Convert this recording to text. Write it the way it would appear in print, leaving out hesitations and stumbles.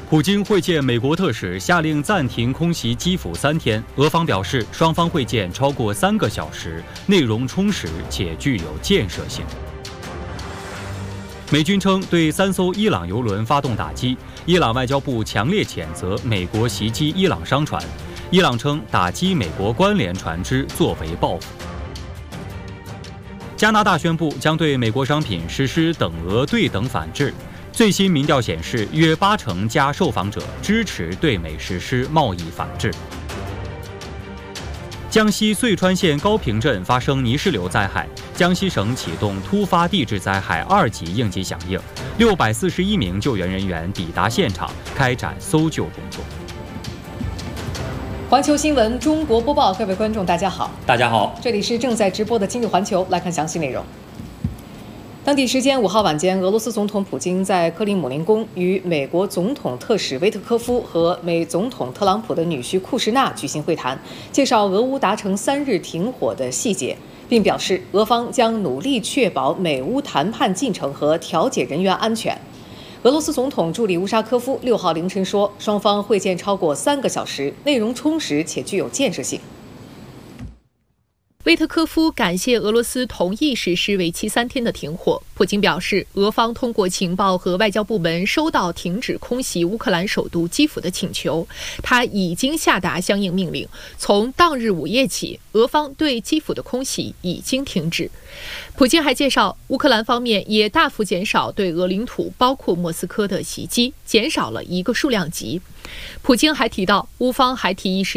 普京会见美国特使，下令暂停空袭基辅3天。俄方表示，双方会见超过3个小时，内容充实且具有建设性。美军称对3艘伊朗油轮发动打击，伊朗外交部强烈谴责美国袭击伊朗商船。伊朗称打击美国关联船只作为报复。加拿大宣布将对美国商品实施等额对等反制。最新民调显示，约80%加受访者支持对美实施贸易反制。江西遂川县高平镇发生泥石流灾害，江西省启动突发地质灾害2级应急响应，641名救援人员抵达现场，开展搜救工作。 环球新闻中国播报，各位观众，大家好。 大家好， 这里是正在直播的今日环球，来看详细内容。当地时间5号晚间，俄罗斯总统普京在克里姆林宫与美国总统特使维特科夫和美总统特朗普的女婿库什纳举行会谈，介绍俄乌达成3日停火的细节，并表示俄方将努力确保美乌谈判进程和调解人员安全。俄罗斯总统助理乌沙科夫6号凌晨说，双方会见超过3个小时，内容充实且具有建设性。 维特科夫感谢俄罗斯同意实施为期3天的停火。普京表示，俄方通过情报和外交部门收到停止空袭乌克兰首都基辅的请求，他已经下达相应命令。从当日午夜起，俄方对基辅的空袭已经停止。普京还介绍，乌克兰方面也大幅减少对俄领土，包括莫斯科的袭击，减少了一个数量级。普京还提到，乌方还提议